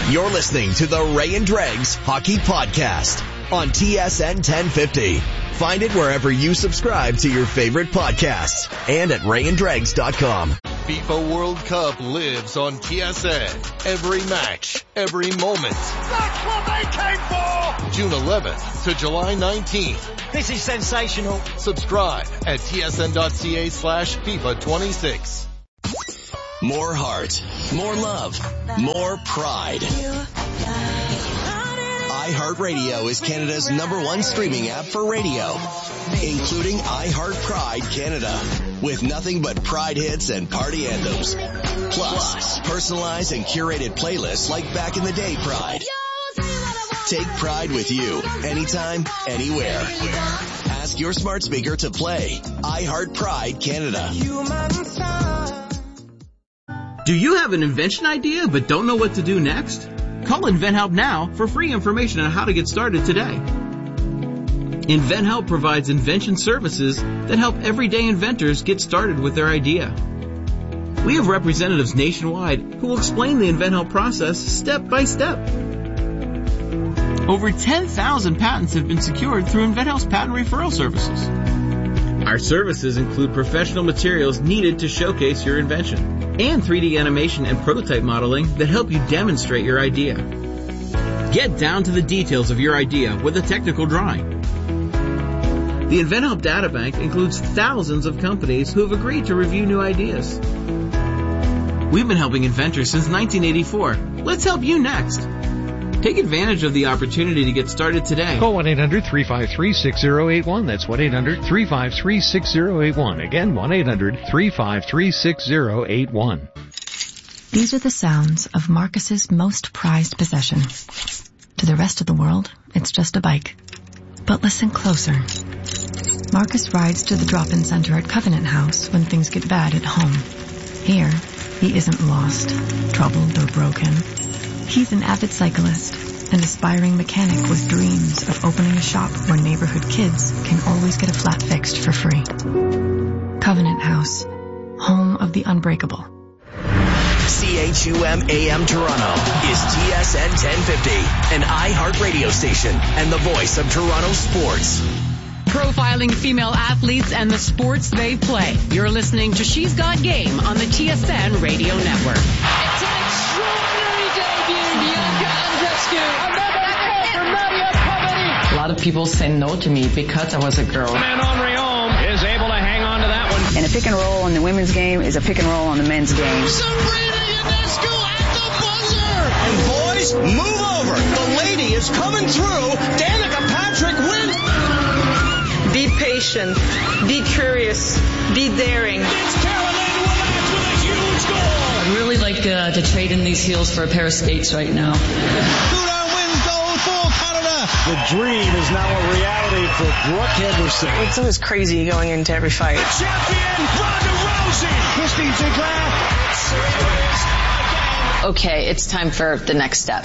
You're listening to the Ray and Dregs Hockey Podcast on TSN 1050. Find it wherever you subscribe to your favorite podcasts and at rayanddregs.com. FIFA World Cup lives on TSN. Every match, every moment. That's what they came for! June 11th to July 19th. This is sensational. Subscribe at tsn.ca/FIFA26. More heart, more love, more pride. iHeartRadio is Canada's #1 streaming app for radio, including iHeart Pride Canada, with nothing but Pride hits and party anthems. Plus, personalized and curated playlists like Back in the Day Pride. Take Pride with you, anytime, anywhere. Ask your smart speaker to play iHeart Pride Canada. Do you have an invention idea but don't know what to do next? Call InventHelp now for free information on how to get started today. InventHelp provides invention services that help everyday inventors get started with their idea. We have representatives nationwide who will explain the InventHelp process step by step. Over 10,000 patents have been secured through InventHelp's patent referral services. Our services include professional materials needed to showcase your invention, and 3D animation and prototype modeling that help you demonstrate your idea. Get down to the details of your idea with a technical drawing. The InventHelp Databank includes thousands of companies who have agreed to review new ideas. We've been helping inventors since 1984. Let's help you next. Take advantage of the opportunity to get started today. Call 1-800-353-6081. That's 1-800-353-6081. Again, 1-800-353-6081. These are the sounds of Marcus's most prized possession. To the rest of the world, it's just a bike. But listen closer. Marcus rides to the drop-in center at Covenant House when things get bad at home. Here, he isn't lost, troubled, or broken. He's an avid cyclist, an aspiring mechanic with dreams of opening a shop where neighborhood kids can always get a flat fixed for free. Covenant House, home of the unbreakable. CHUM AM Toronto is TSN 1050, an iHeart radio station and the voice of Toronto sports. Profiling female athletes and the sports they play. You're listening to She's Got Game on the TSN Radio Network. It's an extraordinary debut, Bianca Andreescu. A lot of people say no to me because I was a girl. And Henri Homme is able to hang on to that one. And a pick and roll in the women's game is a pick and roll on the men's game. Sabrina Ionescu at the buzzer. And boys, move over. The lady is coming through. Danica Patrick wins. Be patient, be curious, be daring. It's Caroline Ouellette with a huge goal. I'd really like to trade in these heels for a pair of skates right now. Tudor wins gold for Canada. The dream is now a reality for Brooke Henderson. It's always crazy going into every fight. The champion, Ronda Rousey. Christine Sinclair. Okay, it's time for the next step.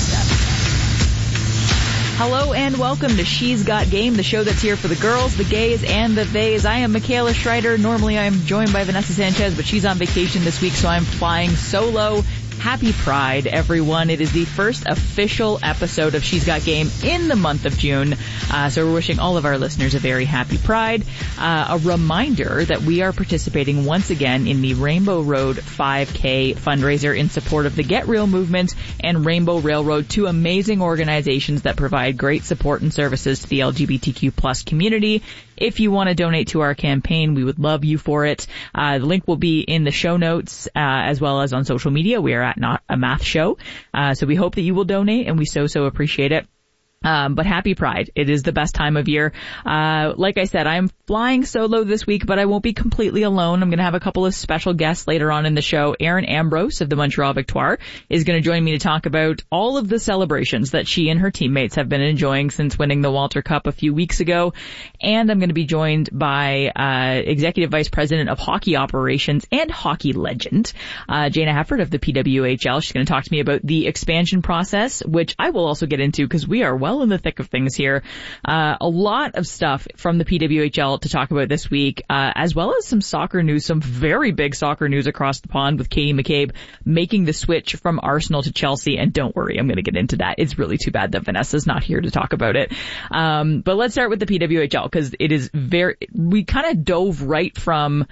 Hello and welcome to She's Got Game, the show that's here for the girls, the gays, and the theys. I am Michaela Schreider. Normally I am joined by Vanessa Sanchez, but she's on vacation this week, so I'm flying solo. Happy Pride, everyone. It is the first official episode of She's Got Game in the month of June. So we're wishing all of our listeners a very happy Pride. A reminder that we are participating once again in the Rainbow Road 5K fundraiser in support of the Get Real movement and Rainbow Railroad, two amazing organizations that provide great support and services to the LGBTQ plus community. If you want to donate to our campaign, we would love you for it. The link will be in the show notes, as well as on social media. We are at Not a Math Show. So we hope that you will donate, and we so appreciate it. But happy Pride. It is the best time of year. Like I said, I'm flying solo this week, but I won't be completely alone. I'm going to have a couple of special guests later on in the show. Erin Ambrose of the Montreal Victoire is going to join me to talk about all of the celebrations that she and her teammates have been enjoying since winning the Walter Cup a few weeks ago. And I'm going to be joined by Executive Vice President of Hockey Operations and hockey legend, Jana Hefford of the PWHL. She's going to talk to me about the expansion process, which I will also get into because we are well well in the thick of things here. A lot of stuff from the PWHL to talk about this week, as well as some soccer news, some very big soccer news across the pond with Katie McCabe making the switch from Arsenal to Chelsea. And don't worry, I'm going to get into that. It's really too bad that Vanessa's not here to talk about it. But let's start with the PWHL, because it is we kind of dove right from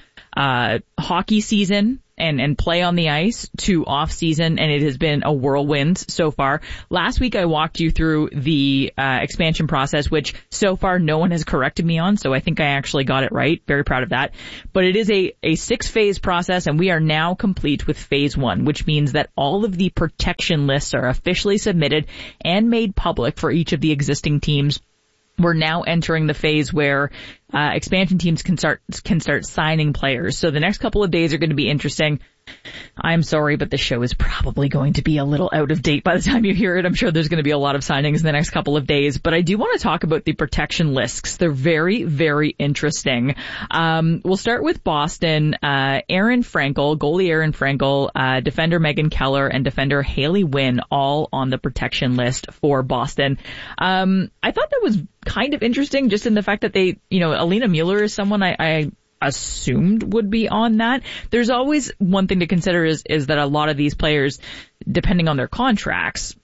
hockey season and play on the ice to off season, and it has been a whirlwind so far. Last week I walked you through the expansion process, which so far no one has corrected me on, so I think I actually got it right. Very proud of that. But it is a 6-phase process, and we are now complete with phase 1, which means that all of the protection lists are officially submitted and made public for each of the existing teams. We're now entering the phase where expansion teams can start signing players. So the next couple of days are going to be interesting. I'm sorry, but the show is probably going to be a little out of date by the time you hear it. I'm sure there's going to be a lot of signings in the next couple of days, but I do want to talk about the protection lists. They're very, very interesting. We'll start with Boston. Aaron Frankel, goalie Aaron Frankel, defender Megan Keller, and defender Haley Wynn, all on the protection list for Boston. I thought that was kind of interesting, just in the fact that they, Alina Mueller is someone I assumed would be on that. There's always one thing to consider is that a lot of these players, depending on their contracts,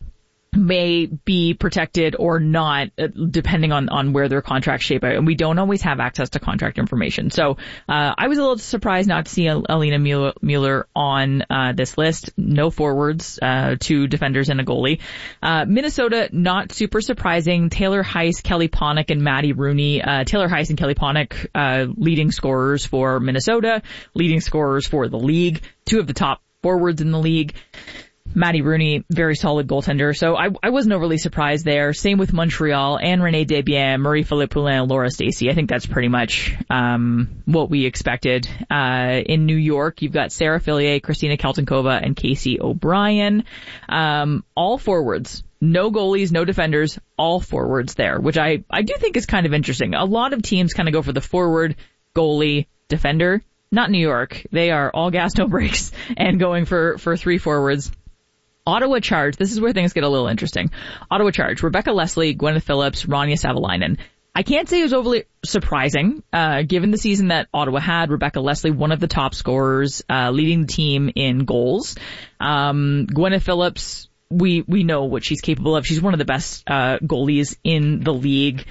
may be protected or not, depending on where their contracts shape out. And we don't always have access to contract information. So I was a little surprised not to see Alina Mueller on this list. No forwards, 2 defenders and a goalie. Minnesota, not super surprising. Taylor Heiss, Kelly Ponick, and Maddie Rooney. Taylor Heiss and Kelly Ponick, leading scorers for Minnesota, leading scorers for the league, 2 of the top forwards in the league. Maddie Rooney, very solid goaltender. So I wasn't overly surprised there. Same with Montreal, and Renee Desbiens, Marie-Philippe Poulin, and Laura Stacey. I think that's pretty much what we expected. In New York, you've got Sarah Fillier, Christina Keltinkova, and Casey O'Brien. All forwards. No goalies, no defenders, all forwards there, which I do think is kind of interesting. A lot of teams kind of go for the forward, goalie, defender. Not New York. They are all gas, no brakes, and going for 3 forwards. Ottawa Charge, this is where things get a little interesting. Ottawa Charge, Rebecca Leslie, Gwyneth Phillips, Rania Savalainen. I can't say it was overly surprising, given the season that Ottawa had. Rebecca Leslie, one of the top scorers, leading the team in goals. Gwyneth Phillips, we know what she's capable of. She's one of the best goalies in the league.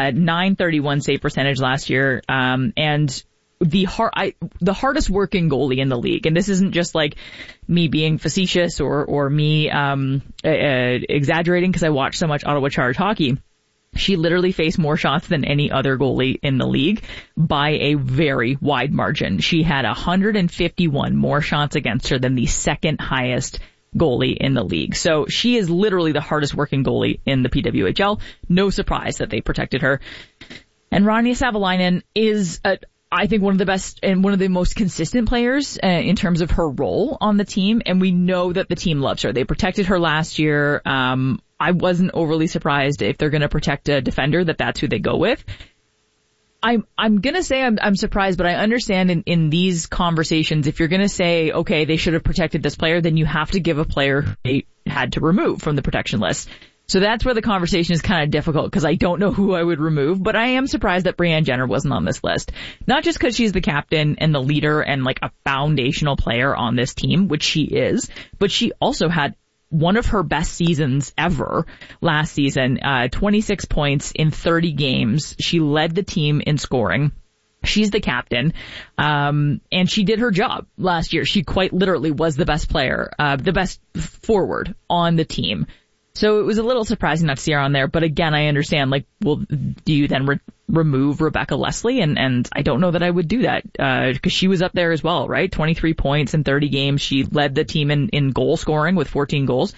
931 save percentage last year, and the hardest working goalie in the league. And this isn't just like me being facetious or me exaggerating, because I watch so much Ottawa Charge hockey. She literally faced more shots than any other goalie in the league by a very wide margin. She had 151 more shots against her than the second highest goalie in the league. So she is literally the hardest working goalie in the PWHL. No surprise that they protected her. And Rania Savalainen is I think one of the best and one of the most consistent players in terms of her role on the team, and we know that the team loves her. They protected her last year. I wasn't overly surprised if they're going to protect a defender that's who they go with. I'm going to say I'm surprised, but I understand in these conversations, if you're going to say, okay, they should have protected this player, then you have to give a player who they had to remove from the protection list. So that's where the conversation is kind of difficult, because I don't know who I would remove, but I am surprised that Brianne Jenner wasn't on this list. Not just because she's the captain and the leader and like a foundational player on this team, which she is, but she also had one of her best seasons ever last season, 26 points in 30 games. She led the team in scoring. She's the captain, and she did her job last year. She quite literally was the best player, the best forward on the team. So it was a little surprising not to see her on there, but again, I understand, like, well, do you then remove Rebecca Leslie? And I don't know that I would do that, because she was up there as well, right? 23 points in 30 games. She led the team in goal scoring with 14 goals.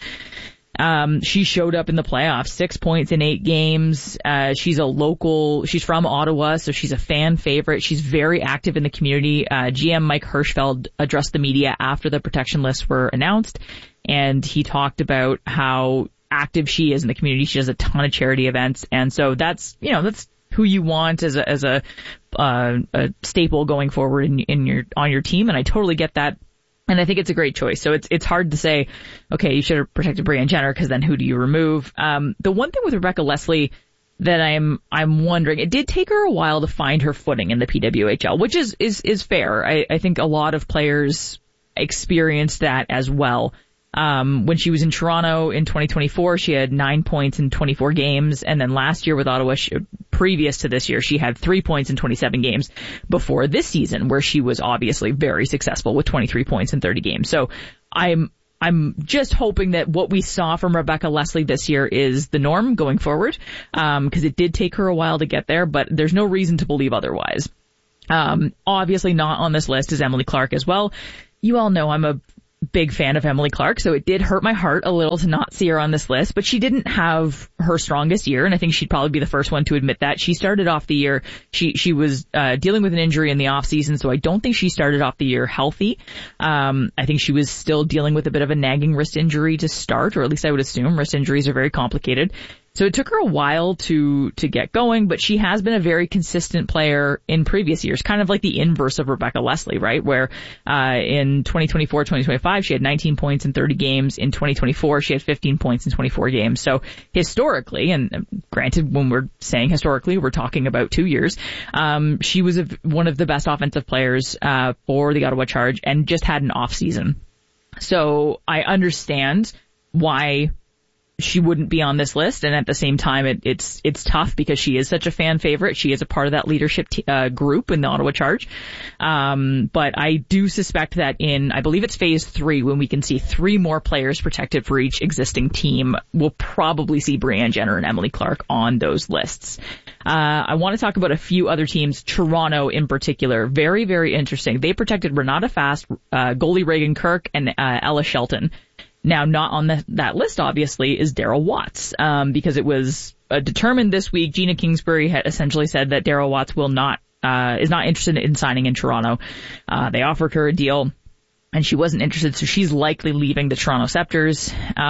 She showed up in the playoffs, 6 points in 8 games. She's from Ottawa, so she's a fan favorite. She's very active in the community. GM Mike Hirschfeld addressed the media after the protection lists were announced, and he talked about how active she is in the community. She does a ton of charity events, and so that's who you want as a staple going forward on your team, and I totally get that. And I think it's a great choice. So it's hard to say, okay, you should have protected Brianne Jenner, because then who do you remove? The one thing with Rebecca Leslie that I'm wondering, it did take her a while to find her footing in the PWHL, which is fair. I think a lot of players experienced that as well. When she was in Toronto in 2024, she had 9 points in 24 games. And then last year with Ottawa, previous to this year, she had 3 points in 27 games before this season, where she was obviously very successful with 23 points in 30 games. So I'm just hoping that what we saw from Rebecca Leslie this year is the norm going forward, because it did take her a while to get there, but there's no reason to believe otherwise. Obviously not on this list is Emily Clark as well. You all know I'm a big fan of Emily Clark, so it did hurt my heart a little to not see her on this list, but she didn't have her strongest year, and I think she'd probably be the first one to admit that. She started off the year, she was dealing with an injury in the off season, so I don't think she started off the year healthy. I think she was still dealing with a bit of a nagging wrist injury to start, or at least I would assume. Wrist injuries are very complicated. So it took her a while to get going, but she has been a very consistent player in previous years, kind of like the inverse of Rebecca Leslie, right? Where, in 2024-2025, she had 19 points in 30 games. In 2024, she had 15 points in 24 games. So historically, and granted, when we're saying historically, we're talking about 2 years, she was one of the best offensive players, for the Ottawa Charge, and just had an off season. So I understand why she wouldn't be on this list, and at the same time, it's tough because she is such a fan favorite. She is a part of that leadership group in the Ottawa Charge. But I do suspect that I believe it's phase 3, when we can see 3 more players protected for each existing team, we'll probably see Brianne Jenner and Emily Clark on those lists. I want to talk about a few other teams, Toronto in particular. Very, very interesting. They protected Renata Fast, goalie Reagan Kirk, and Ella Shelton. Now, not on that list, obviously, is Daryl Watts, because it was determined this week. Gina Kingsbury had essentially said that Daryl Watts is not interested in signing in Toronto. They offered her a deal, and she wasn't interested, so she's likely leaving the Toronto Scepters.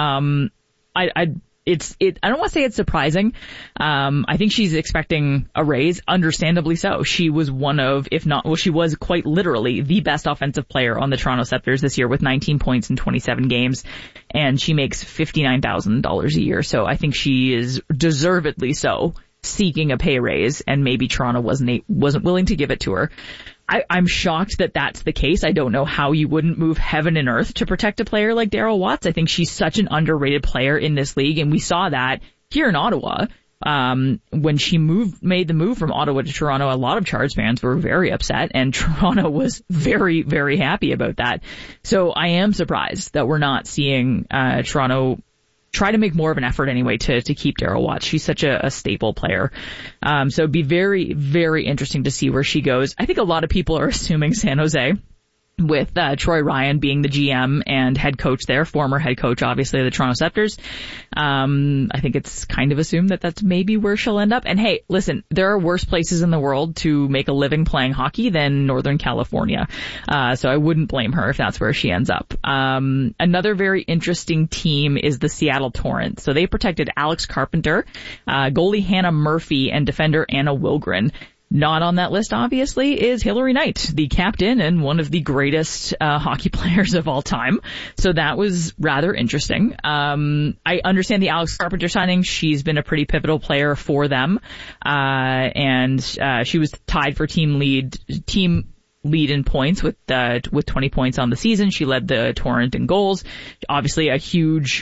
I don't want to say it's surprising. I think she's expecting a raise, understandably so. She was she was quite literally the best offensive player on the Toronto Scepters this year with 19 points in 27 games, and she makes $59,000 a year. So I think she is deservedly so seeking a pay raise, and maybe Toronto wasn't willing to give it to her. I'm shocked that that's the case. I don't know how you wouldn't move heaven and earth to protect a player like Daryl Watts. I think she's such an underrated player in this league, and we saw that here in Ottawa. When she made the move from Ottawa to Toronto, a lot of Charge fans were very upset, and Toronto was very, very happy about that. So I am surprised that we're not seeing Toronto try to make more of an effort anyway to keep Daryl Watts. She's such a staple player. So it'd be very, very interesting to see where she goes. I think a lot of people are assuming San Jose, with Troy Ryan being the GM and head coach there, former head coach, obviously, of the Toronto Scepters. I think it's kind of assumed that that's maybe where she'll end up. And hey, listen, there are worse places in the world to make a living playing hockey than Northern California. So I wouldn't blame her if that's where she ends up. Another very interesting team is the Seattle Torrent. So they protected Alex Carpenter, goalie Hannah Murphy, and defender Anna Wilgren. Not on that list, obviously, is Hillary Knight, the captain and one of the greatest hockey players of all time. So that was rather interesting. I understand the Alex Carpenter signing. She's been a pretty pivotal player for them. And she was tied for team lead in points with 20 points on the season. She led the Torrent in goals. Obviously a huge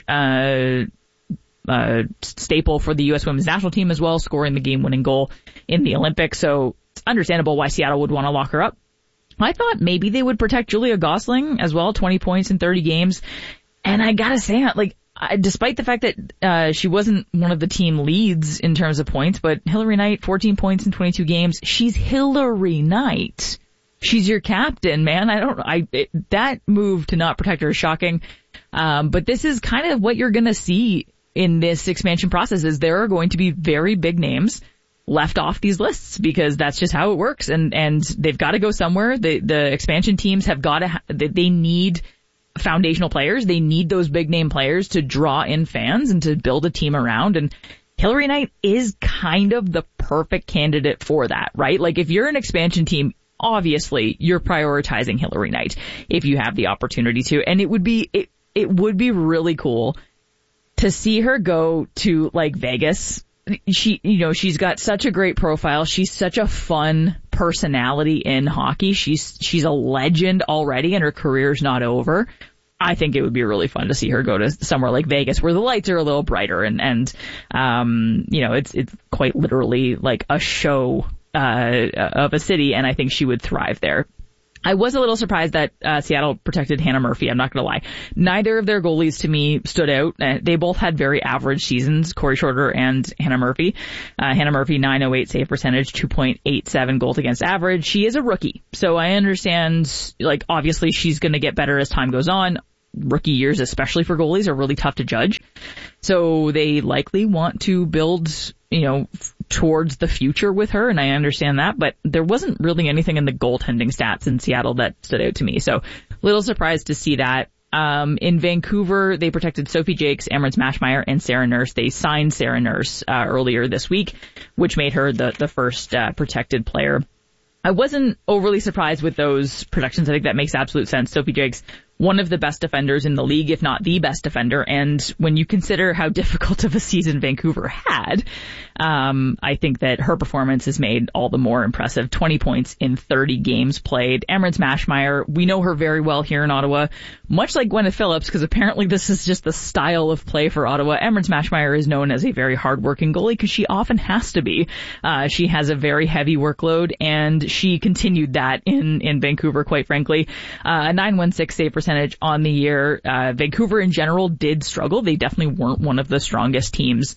staple for the U.S. women's national team as well, scoring the game-winning goal in the Olympics. So it's understandable why Seattle would want to lock her up. I thought maybe they would protect Julia Gosling as well, 20 points in 30 games. And I gotta say, despite the fact that she wasn't one of the team leads in terms of points, but Hillary Knight, 14 points in 22 games. She's Hillary Knight. She's your captain, man. That move to not protect her is shocking. But this is kind of what you're gonna see in this expansion process, is there are going to be very big names left off these lists, because that's just how it works, and they've got to go somewhere. The expansion teams have got to they need foundational players. They need those big name players to draw in fans and to build a team around, and Hillary Knight is kind of the perfect candidate for that, right? Like, if you're an expansion team, obviously you're prioritizing Hilary Knight if you have the opportunity to. And it would be really cool to see her go to like Vegas. She's got such a great profile. She's such a fun personality in hockey. She's a legend already and her career's not over. I think it would be really fun to see her go to somewhere like Vegas where the lights are a little brighter and it's quite literally like a show of a city, and I think she would thrive there. I was a little surprised that Seattle protected Hannah Murphy. I'm not going to lie. Neither of their goalies to me stood out. They both had very average seasons, Corey Shorter and Hannah Murphy. Hannah Murphy, .908 save percentage, 2.87 goals against average. She is a rookie, so I understand, like, obviously she's going to get better as time goes on. Rookie years, especially for goalies, are really tough to judge. So they likely want to build, towards the future with her, and I understand that, but there wasn't really anything in the goaltending stats in Seattle that stood out to me. So little surprised to see that. In Vancouver, they protected Sophie Jakes, Amherst Mashmeyer, and Sarah Nurse. They signed Sarah Nurse earlier this week, which made her the first protected player. I wasn't overly surprised with those protections. I think that makes absolute sense. Sophie Jakes, one of the best defenders in the league, if not the best defender. And when you consider how difficult of a season Vancouver had, I think that her performance is made all the more impressive. 20 points in 30 games played. Amherst Mashmeyer, we know her very well here in Ottawa, much like Gwyneth Phillips, because apparently this is just the style of play for Ottawa. Amherst Mashmeyer is known as a very hard-working goalie because she often has to be. She has a very heavy workload, and she continued that in Vancouver, quite frankly. A 916 save percentage on the year. Vancouver in general did struggle. They definitely weren't one of the strongest teams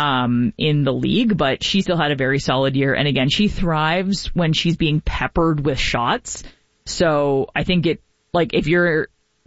in the league, but she still had a very solid year. And again, she thrives when she's being peppered with shots. So I think if you're,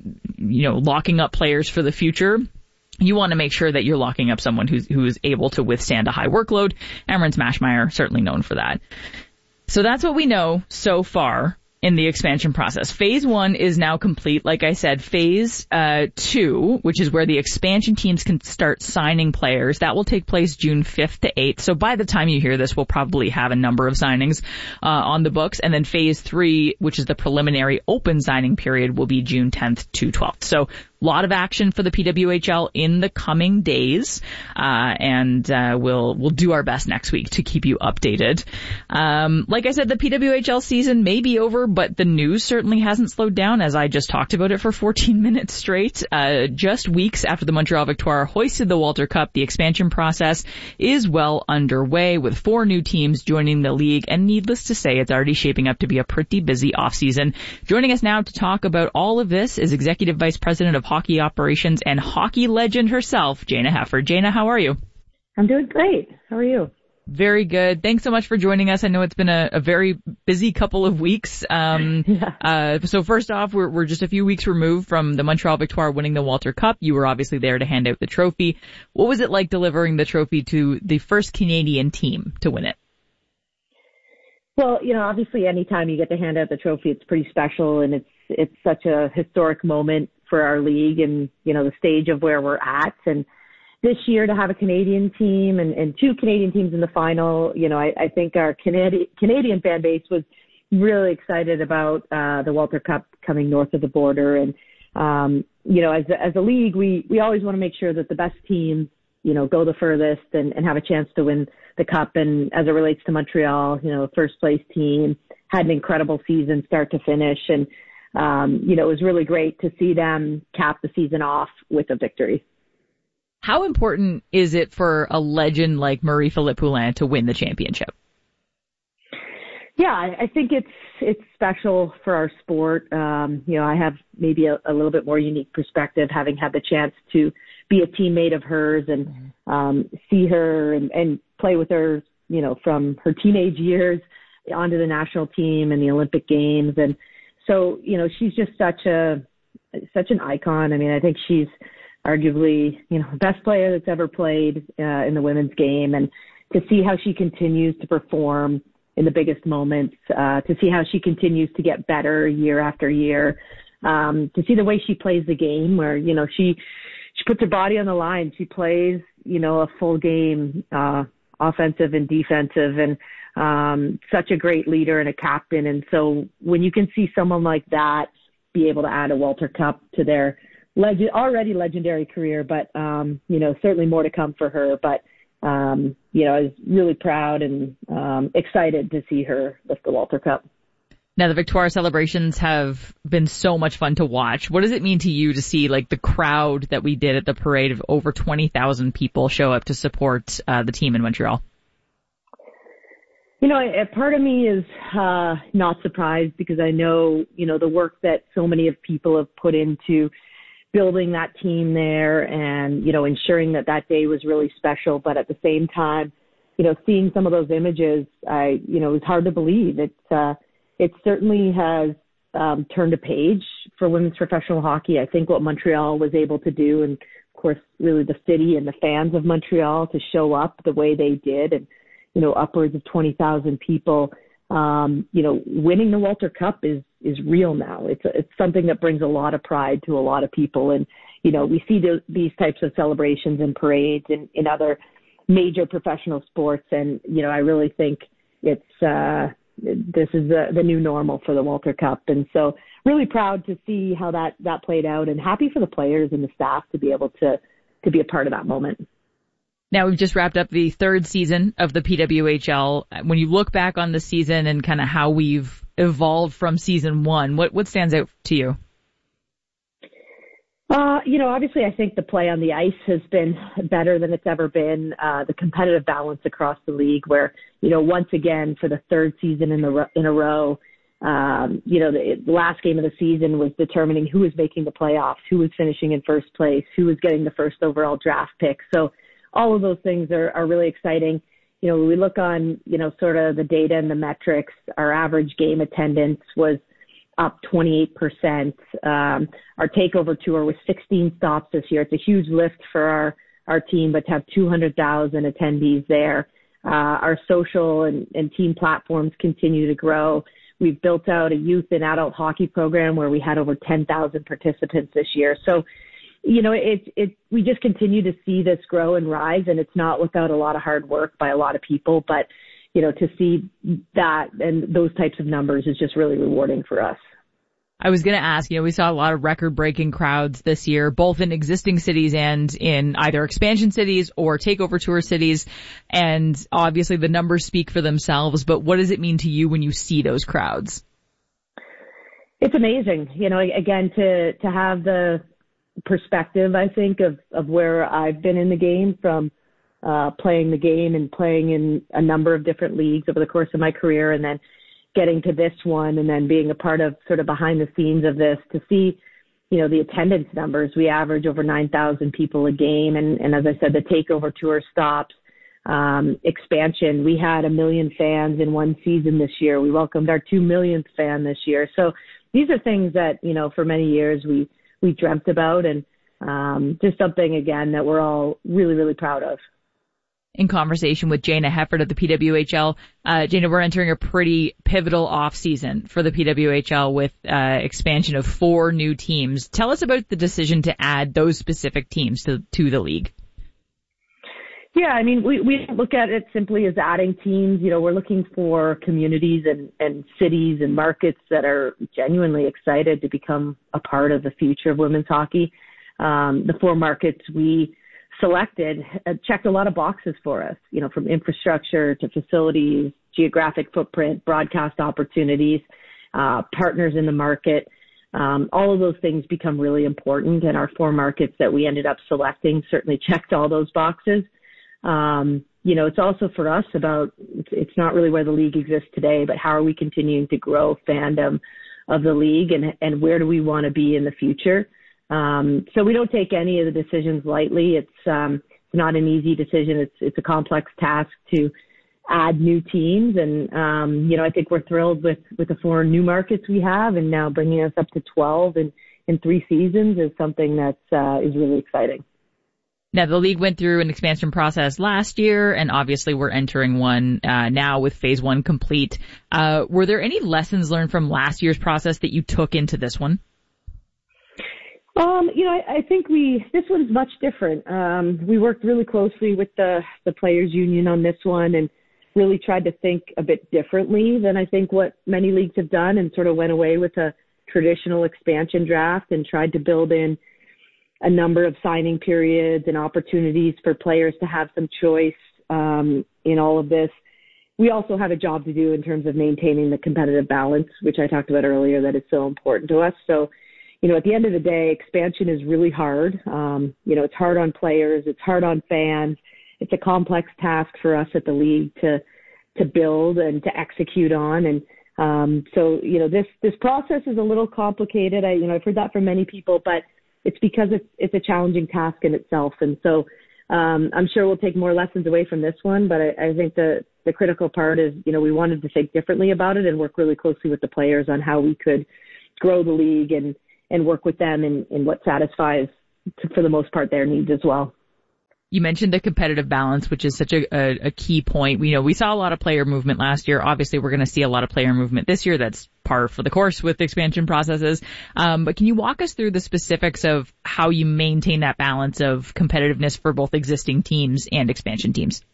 locking up players for the future, you want to make sure that you're locking up someone who's able to withstand a high workload. Amherst Mashmeyer, certainly known for that. So that's what we know so far in the expansion process. Phase 1 is now complete. Like I said, phase 2, which is where the expansion teams can start signing players, that will take place June 5th to 8th. So by the time you hear this, we'll probably have a number of signings on the books. And then phase 3, which is the preliminary open signing period, will be June 10th to 12th. So a lot of action for the PWHL in the coming days, and we'll do our best next week to keep you updated. Like I said, the PWHL season may be over, but the news certainly hasn't slowed down, as I just talked about it for 14 minutes straight. Just weeks after the Montreal Victoire hoisted the Walter Cup, the expansion process is well underway, with 4 new teams joining the league, and needless to say, it's already shaping up to be a pretty busy offseason. Joining us now to talk about all of this is Executive Vice President of Hockey Operations and hockey legend herself, Jayna Heffer. Jayna, how are you? I'm doing great. How are you? Very good. Thanks so much for joining us. I know it's been a very busy couple of weeks. So first off, we're just a few weeks removed from the Montreal Victoire winning the Walter Cup. You were obviously there to hand out the trophy. What was it like delivering the trophy to the first Canadian team to win it? Well, obviously anytime you get to hand out the trophy, it's pretty special, and it's such a historic moment for our league and, the stage of where we're at. And this year to have a Canadian team and 2 Canadian teams in the final, I think our Canadian fan base was really excited about the Walter Cup coming north of the border. And, as a league, we always want to make sure that the best teams, go the furthest and have a chance to win the cup. And as it relates to Montreal, first place team, had an incredible season start to finish. And, it was really great to see them cap the season off with a victory. How important is it for a legend like Marie-Philippe Poulin to win the championship? Yeah, I think it's special for our sport. I have maybe a little bit more unique perspective, having had the chance to be a teammate of hers and see her and play with her, from her teenage years onto the national team and the Olympic Games. And so, she's just such an icon. I mean, I think she's arguably, the best player that's ever played in the women's game. And to see how she continues to perform in the biggest moments, to see how she continues to get better year after year, to see the way she plays the game where, she puts her body on the line. She plays, a full game, offensive and defensive, and such a great leader and a captain. And so when you can see someone like that be able to add a Walter Cup to their already legendary career, but certainly more to come for her. But I was really proud and excited to see her lift the Walter Cup. Now, the Victoire celebrations have been so much fun to watch. What does it mean to you to see the crowd that we did at the parade of over 20,000 people show up to support the team in Montreal? A part of me is not surprised, because I know, the work that so many of people have put into building that team there and, ensuring that day was really special. But at the same time, seeing some of those images, it was hard to believe. It certainly has turned a page for women's professional hockey. I think what Montreal was able to do, and of course, really the city and the fans of Montreal to show up the way they did, and, upwards of 20,000 people, winning the Walter Cup is real now. It's something that brings a lot of pride to a lot of people. And, we see these types of celebrations and parades in other major professional sports. And, I really think this is the new normal for the Walter Cup. And so really proud to see how that played out, and happy for the players and the staff to be able to be a part of that moment. Now, we've just wrapped up the third season of the PWHL. When you look back on the season and kind of how we've evolved from season one, what stands out to you? Obviously I think the play on the ice has been better than it's ever been. The competitive balance across the league, where, once again, for the third season in a row, the last game of the season was determining who was making the playoffs, who was finishing in first place, who was getting the first overall draft pick. So all of those things are really exciting. When we look on, sort of the data and the metrics, our average game attendance was up 28%. Our takeover tour was 16 stops this year. It's a huge lift for our team, but to have 200,000 attendees there. Our social and team platforms continue to grow. We've built out a youth and adult hockey program where we had over 10,000 participants this year. So, we just continue to see this grow and rise, and it's not without a lot of hard work by a lot of people, but to see that and those types of numbers is just really rewarding for us. I was going to ask, we saw a lot of record-breaking crowds this year, both in existing cities and in either expansion cities or takeover tour cities. And obviously the numbers speak for themselves, but what does it mean to you when you see those crowds? It's amazing. Again, to have the perspective, I think, of where I've been in the game, from playing the game and playing in a number of different leagues over the course of my career, and then getting to this one, and then being a part of sort of behind the scenes of this, to see, the attendance numbers. We average over 9,000 people a game. And as I said, the takeover tour stops, expansion. We had 1 million fans in one season this year. We welcomed our 2 millionth fan this year. So these are things that, for many years we dreamt about, and just something, again, that we're all really, really proud of. In conversation with Jayna Hefford of the PWHL. Jayna, we're entering a pretty pivotal off season for the PWHL with expansion of 4 new teams. Tell us about the decision to add those specific teams to the league. Yeah, we look at it simply as adding teams. We're looking for communities and cities and markets that are genuinely excited to become a part of the future of women's hockey. The 4 markets we selected checked a lot of boxes for us, from infrastructure to facilities, geographic footprint, broadcast opportunities, partners in the market. All of those things become really important, and our 4 markets that we ended up selecting certainly checked all those boxes. It's also for us about, it's not really where the league exists today, but how are we continuing to grow fandom of the league, and where do we want to be in the future? So we don't take any of the decisions lightly. It's not an easy decision. It's a complex task to add new teams. And, I think we're thrilled with the 4 new markets we have, and now bringing us up to 12 in 3 seasons is something that is really exciting. Now, the league went through an expansion process last year, and obviously we're entering one now with phase 1 complete. Were there any lessons learned from last year's process that you took into this one? I think this one's much different. We worked really closely with the players union on this one and really tried to think a bit differently than I think what many leagues have done, and sort of went away with a traditional expansion draft and tried to build in a number of signing periods and opportunities for players to have some choice in all of this. We also have a job to do in terms of maintaining the competitive balance, which I talked about earlier, that is so important to us. So, at the end of the day, expansion is really hard. It's hard on players. It's hard on fans. It's a complex task for us at the league to build and to execute on. And so this process is a little complicated. I've heard that from many people, but it's because it's a challenging task in itself. And so I'm sure we'll take more lessons away from this one, but I think the critical part is, we wanted to think differently about it and work really closely with the players on how we could grow the league and work with them in what satisfies, for the most part, their needs as well. You mentioned the competitive balance, which is such a key point. We saw a lot of player movement last year. Obviously, we're going to see a lot of player movement this year. That's par for the course with expansion processes. But can you walk us through the specifics of how you maintain that balance of competitiveness for both existing teams and expansion teams?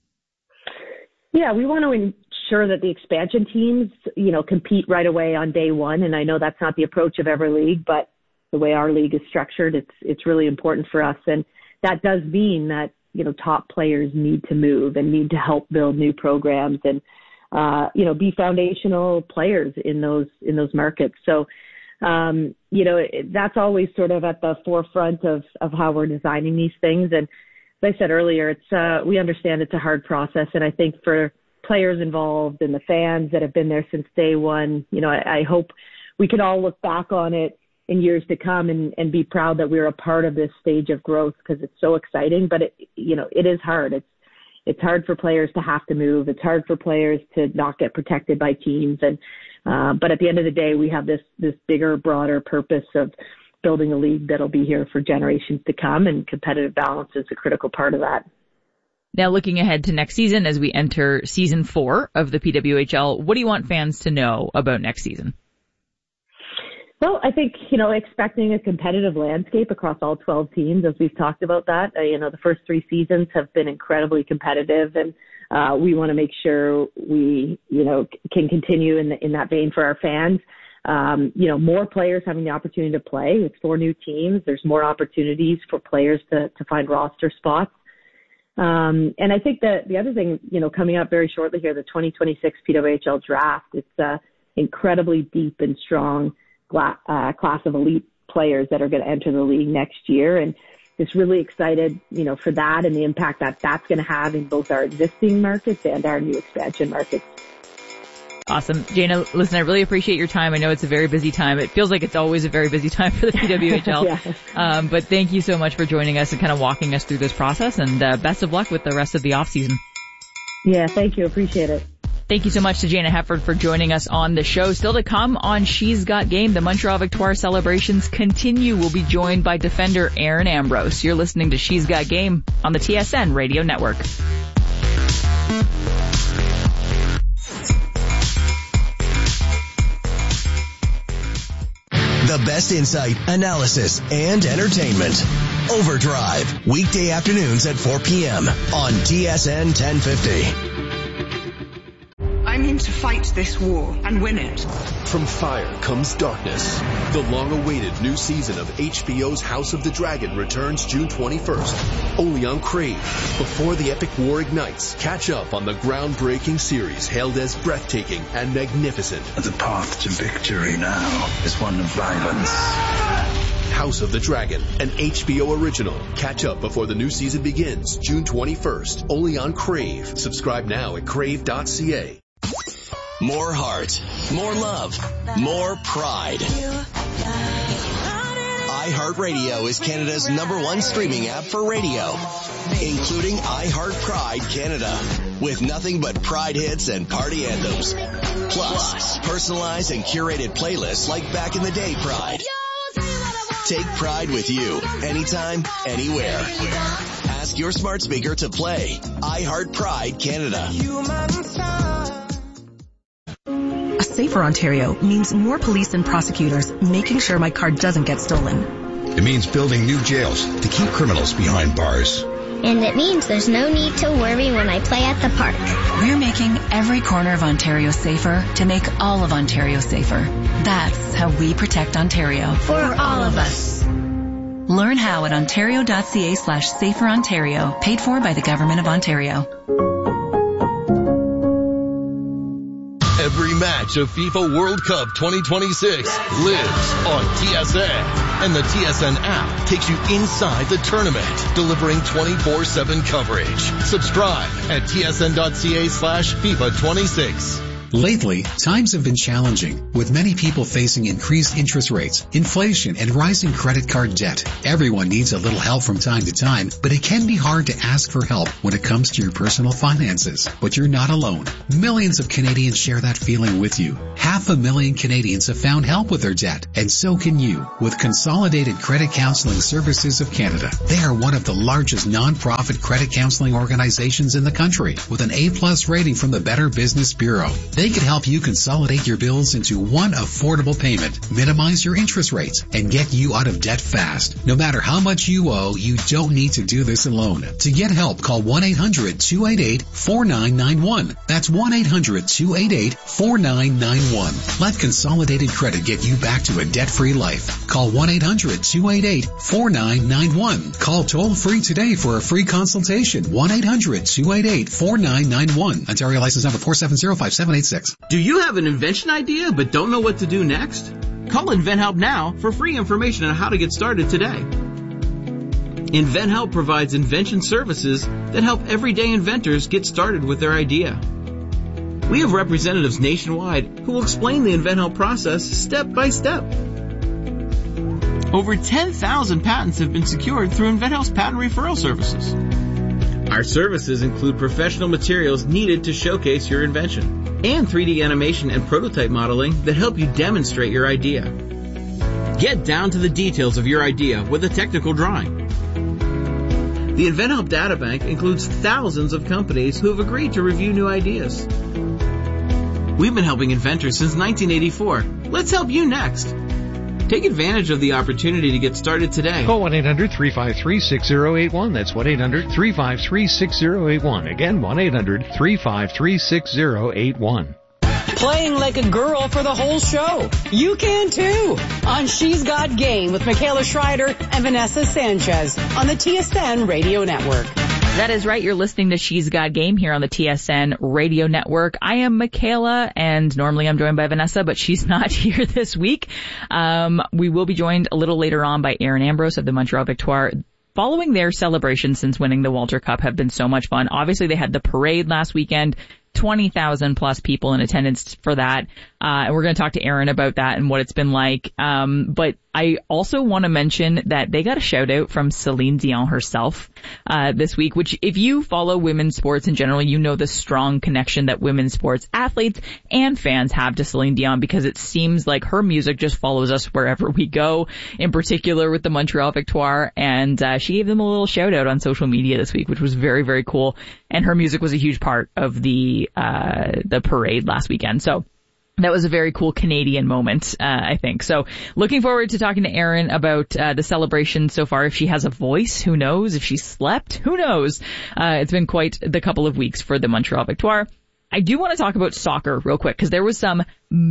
Yeah, we want to ensure that the expansion teams, compete right away on day one. And I know that's not the approach of every league, but the way our league is structured, it's really important for us. And that does mean that, top players need to move and need to help build new programs and, be foundational players in those markets. So, that's always sort of at the forefront of how we're designing these things. And as I said earlier, we understand it's a hard process. And I think for players involved and the fans that have been there since day one, I hope we can all look back on it in years to come and be proud that we're a part of this stage of growth, because it's so exciting. But it is hard. It's hard for players to have to move. It's hard for players to not get protected by teams. And but at the end of the day, we have this bigger, broader purpose of building a league that'll be here for generations to come, and competitive balance is a critical part of that. Now, looking ahead to next season as we enter season 4 of the PWHL, what do you want fans to know about next season? Well, I think, expecting a competitive landscape across all 12 teams, as we've talked about that. The first 3 seasons have been incredibly competitive, and we want to make sure we, can continue in that vein for our fans. More players having the opportunity to play. It's 4 new teams. There's more opportunities for players to find roster spots. And I think that the other thing, coming up very shortly here, the 2026 PWHL draft, it's incredibly deep and strong class of elite players that are going to enter the league next year. And just really excited, for that and the impact that that's going to have in both our existing markets and our new expansion markets. Awesome. Jayna, listen, I really appreciate your time. I know it's a very busy time. It feels like it's always a very busy time for the PWHL. Yeah. But thank you so much for joining us and kind of walking us through this process, and best of luck with the rest of the off season. Yeah, thank you. Appreciate it. Thank you so much to Jayna Hefford for joining us on the show. Still to come on She's Got Game, the Montreal Victoire celebrations continue. We'll be joined by defender Erin Ambrose. You're listening to She's Got Game on the TSN Radio Network. The best insight, analysis, and entertainment. Overdrive, weekday afternoons at 4 p.m. on TSN 1050. I mean to fight this war and win it. From fire comes darkness. The long-awaited new season of HBO's House of the Dragon returns June 21st, only on Crave. Before the epic war ignites, catch up on the groundbreaking series hailed as breathtaking and magnificent. The path to victory now is one of violence. House of the Dragon, an HBO original. Catch up before the new season begins, June 21st, only on Crave. Subscribe now at crave.ca. More heart, more love, more pride. iHeartRadio is Canada's #1 streaming app for radio, including iHeart Pride Canada, with nothing but Pride hits and party anthems. Plus, personalized and curated playlists like Back in the Day Pride. Take Pride with you, anytime, anywhere. Ask your smart speaker to play iHeart Pride Canada. A safer Ontario means more police and prosecutors making sure my car doesn't get stolen. It means building new jails to keep criminals behind bars. And it means there's no need to worry when I play at the park. We're making every corner of Ontario safer to make all of Ontario safer. That's how we protect Ontario. For all of us. Learn how at ontario.ca/saferontario, paid for by the Government of Ontario. Every match of FIFA World Cup 2026 lives on TSN. And the TSN app takes you inside the tournament, delivering 24/7 coverage. Subscribe at tsn.ca/FIFA26. Lately, times have been challenging, with many people facing increased interest rates, inflation, and rising credit card debt. Everyone needs a little help from time to time, but it can be hard to ask for help when it comes to your personal finances. But you're not alone. Millions of Canadians share that feeling with you. 500,000 Canadians have found help with their debt, and so can you with Consolidated Credit Counseling Services of Canada. They are one of the largest non-profit credit counseling organizations in the country, with an A+ rating from the Better Business Bureau. They can help you consolidate your bills into one affordable payment, minimize your interest rates, and get you out of debt fast. No matter how much you owe, you don't need to do this alone. To get help, call 1-800-288-4991. That's 1-800-288-4991. Let Consolidated Credit get you back to a debt-free life. Call 1-800-288-4991. Call toll-free today for a free consultation. 1-800-288-4991. Ontario license number 4705786. Do you have an invention idea but don't know what to do next? Call InventHelp now for free information on how to get started today. InventHelp provides invention services that help everyday inventors get started with their idea. We have representatives nationwide who will explain the InventHelp process step by step. Over 10,000 patents have been secured through InventHelp's patent referral services. Our services include professional materials needed to showcase your invention, and 3D animation and prototype modeling that help you demonstrate your idea. Get down to the details of your idea with a technical drawing. The InventHelp Databank includes thousands of companies who have agreed to review new ideas. We've been helping inventors since 1984. Let's help you next. Take advantage of the opportunity to get started today. Call 1-800-353-6081. That's 1-800-353-6081. Again, 1-800-353-6081. Playing like a girl for the whole show. You can too. On She's Got Game with Michaela Schreider and Vanessa Sanchez on the TSN Radio Network. That is right. You're listening to She's Got Game here on the TSN Radio Network. I am Michaela, and normally I'm joined by Vanessa, but she's not here this week. We will be joined a little later on by Erin Ambrose of the Montreal Victoire. Following their celebration since winning the Walter Cup have been so much fun. Obviously, they had the parade last weekend. 20,000 plus people in attendance for that. And we're going to talk to Erin about that and what it's been like. But I also want to mention that they got a shout out from Celine Dion herself, this week, which if you follow women's sports in general, you know the strong connection that women's sports athletes and fans have to Celine Dion, because it seems like her music just follows us wherever we go, in particular with the Montreal Victoire. And, she gave them a little shout out on social media this week, which was very, very cool. And her music was a huge part of the parade last weekend. So that was a very cool Canadian moment, I think. So looking forward to talking to Erin about the celebration so far. If she has a voice, who knows? If she slept, who knows? It's been quite the couple of weeks for the Montreal Victoire. I do want to talk about soccer real quick, because there was some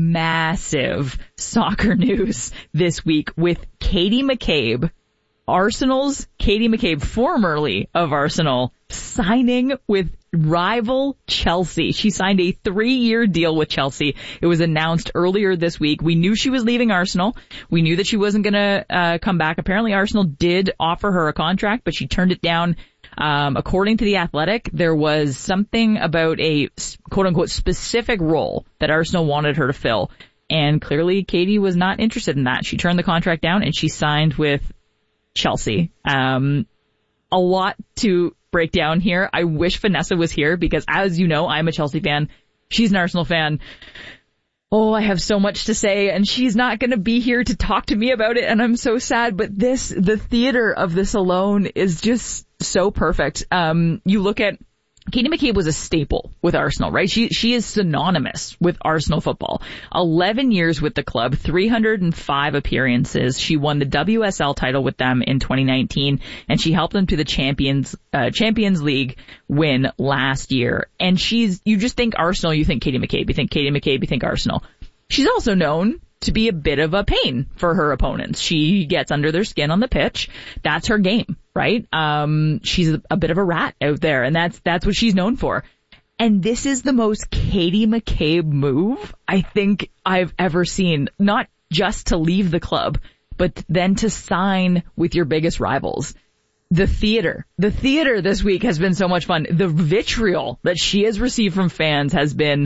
massive soccer news this week with Katie McCabe, Arsenal's Katie McCabe, formerly of Arsenal, signing with rival Chelsea. She signed a 3-year deal with Chelsea. It was announced earlier this week. We knew she was leaving Arsenal. We knew that she wasn't going to come back. Apparently Arsenal did offer her a contract, but she turned it down. According to The Athletic, there was something about a quote-unquote specific role that Arsenal wanted her to fill. And clearly Katie was not interested in that. She turned the contract down and she signed with Chelsea. A lot to break down here. I wish Vanessa was here, because as you know, I'm a Chelsea fan. She's an Arsenal fan. Oh, I have so much to say, and she's not going to be here to talk to me about it, and I'm so sad. But the theater of this alone is just so perfect. You look at Katie McCabe was a staple with Arsenal, right? She is synonymous with Arsenal football. 11 years with the club, 305 appearances. She won the WSL title with them in 2019, and she helped them to the Champions League win last year. And you just think Arsenal, you think Katie McCabe. You think Katie McCabe, you think Arsenal. She's also known to be a bit of a pain for her opponents. She gets under their skin on the pitch. That's her game, right? She's a bit of a rat out there, and that's what she's known for. And this is the most Katie McCabe move I think I've ever seen. Not just to leave the club, but then to sign with your biggest rivals. The theater this week has been so much fun. The vitriol that she has received from fans has been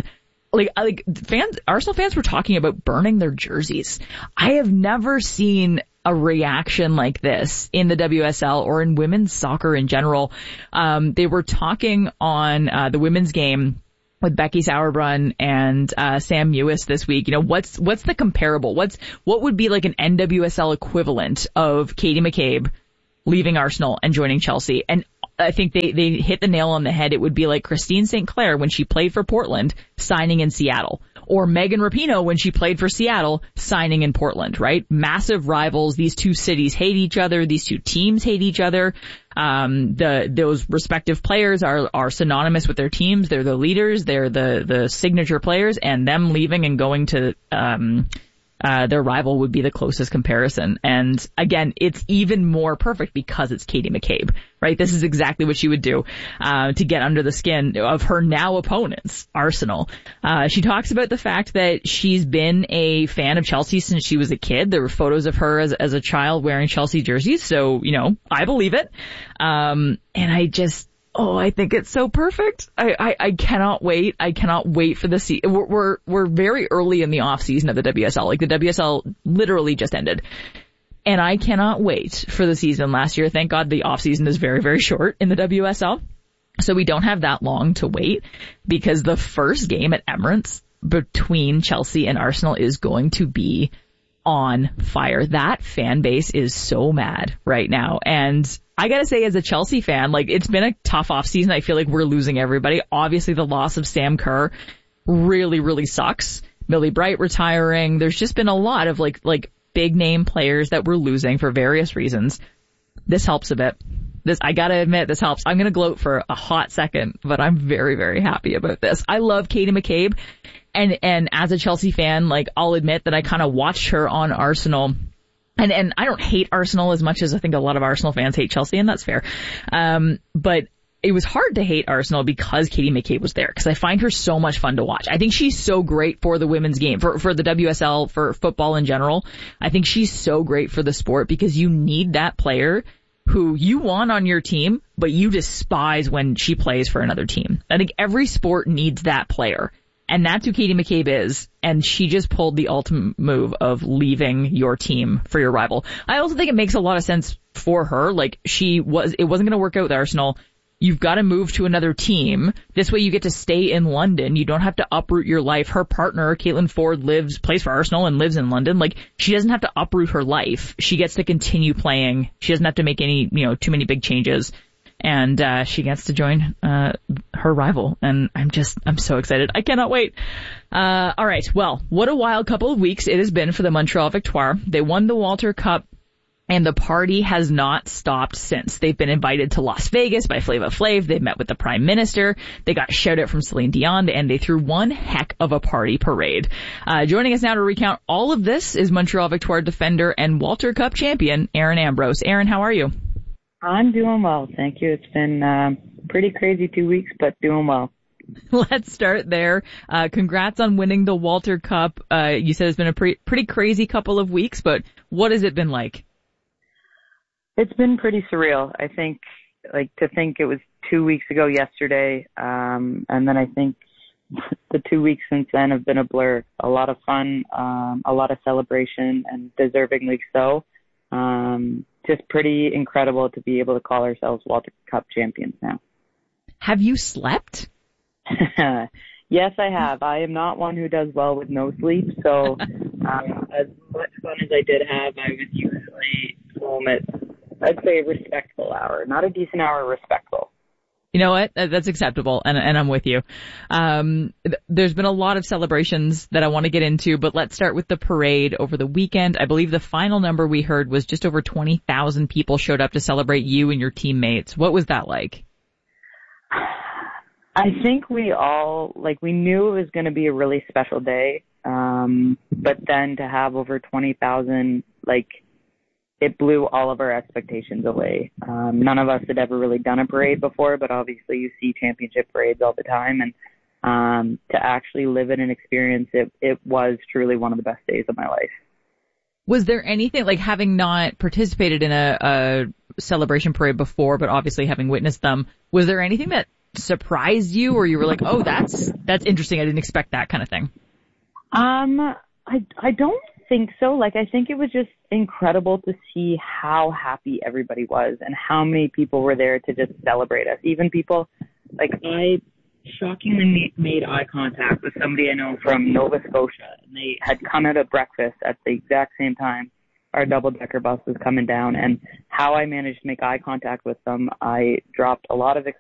Arsenal fans were talking about burning their jerseys. I have never seen a reaction like this in the WSL or in women's soccer in general. They were talking on the women's game with Becky Sauerbrunn and Sam Mewis this week. What's the comparable? What would be like an NWSL equivalent of Katie McCabe leaving Arsenal and joining Chelsea? And I think they hit the nail on the head. It would be like Christine St. Clair when she played for Portland, signing in Seattle. Or Megan Rapinoe when she played for Seattle, signing in Portland, right? Massive rivals. These two cities hate each other. These two teams hate each other. Those respective players are synonymous with their teams. They're the leaders. They're the signature players, and them leaving and going to, their rival would be the closest comparison. And again, it's even more perfect because it's Katie McCabe, right? This is exactly what she would do, to get under the skin of her now opponents, Arsenal. She talks about the fact that she's been a fan of Chelsea since she was a kid. There were photos of her as a child wearing Chelsea jerseys. So, I believe it. And I think it's so perfect. I cannot wait. I cannot wait for the season. We're very early in the off season of the WSL. Like the WSL literally just ended. And I cannot wait for the season last year. Thank God the off season is very, very short in the WSL. So we don't have that long to wait, because the first game at Emirates between Chelsea and Arsenal is going to be on fire. That fan base is so mad right now. And I gotta say, as a Chelsea fan, it's been a tough off season. I feel like we're losing everybody. Obviously, the loss of Sam Kerr really, really sucks. Millie Bright retiring. There's just been a lot of big name players that we're losing for various reasons. This helps a bit. I gotta admit, this helps. I'm gonna gloat for a hot second, but I'm very, very happy about this. I love Katie McCabe. And as a Chelsea fan, I'll admit that I kind of watched her on Arsenal. And I don't hate Arsenal as much as I think a lot of Arsenal fans hate Chelsea, and that's fair. But it was hard to hate Arsenal because Katie McCabe was there, because I find her so much fun to watch. I think she's so great for the women's game, for the WSL, for football in general. I think she's so great for the sport, because you need that player who you want on your team, but you despise when she plays for another team. I think every sport needs that player. And that's who Katie McCabe is, and she just pulled the ultimate move of leaving your team for your rival. I also think it makes a lot of sense for her. It wasn't going to work out with Arsenal. You've got to move to another team. This way you get to stay in London. You don't have to uproot your life. Her partner, Caitlin Ford, plays for Arsenal and lives in London. She doesn't have to uproot her life. She gets to continue playing. She doesn't have to make any, too many big changes. And she gets to join her rival, and I'm so excited. I cannot wait. All right, well, what a wild couple of weeks it has been for the Montreal Victoire. They won the Walter Cup, and the party has not stopped since. They've been invited to Las Vegas by Flava Flav. They've met with the Prime Minister. They got a shout out from Celine Dion, and they threw one heck of a party parade. Joining us now to recount all of this is Montreal Victoire defender and Walter Cup champion, Erin Ambrose. Erin, how are you? I'm doing well, thank you. It's been pretty crazy 2 weeks, but doing well. Let's start there. Congrats on winning the Walter Cup. You said it's been a pretty crazy couple of weeks, but what has it been like? It's been pretty surreal. I think, to think it was 2 weeks ago yesterday, and then I think the 2 weeks since then have been a blur. A lot of fun, a lot of celebration, and deservingly so. Just pretty incredible to be able to call ourselves Walter Cup champions now. Have you slept? Yes, I have. I am not one who does well with no sleep, so as much fun as I did have, I was usually home at, I'd say, a respectful hour. Not a decent hour, respectful. You know what? That's acceptable, and I'm with you. There's been a lot of celebrations that I want to get into, but let's start with the parade over the weekend. I believe the final number we heard was just over 20,000 people showed up to celebrate you and your teammates. What was that like? I think we all, we knew it was going to be a really special day, but then to have over 20,000, it blew all of our expectations away. None of us had ever really done a parade before, but obviously you see championship parades all the time. And to actually live it and experience it, it was truly one of the best days of my life. Was there anything, having not participated in a celebration parade before, but obviously having witnessed them, was there anything that surprised you or you were like, oh, that's interesting, I didn't expect that kind of thing? I don't think so. I think it was just incredible to see how happy everybody was and how many people were there to just celebrate us. Even people, I shockingly made eye contact with somebody I know from Nova Scotia, and they had come out of breakfast at the exact same time our double-decker bus was coming down, and how I managed to make eye contact with them, I dropped a lot of